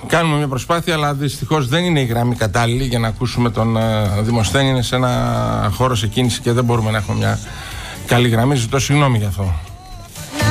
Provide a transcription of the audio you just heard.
Κάνουμε μια προσπάθεια, αλλά δυστυχώς δεν είναι η γραμμή κατάλληλη για να ακούσουμε τον Δημοσθένη. Είναι σε ένα χώρο σε κίνηση και δεν μπορούμε να έχουμε μια καλή γραμμή. Ζητώ συγγνώμη γι' αυτό.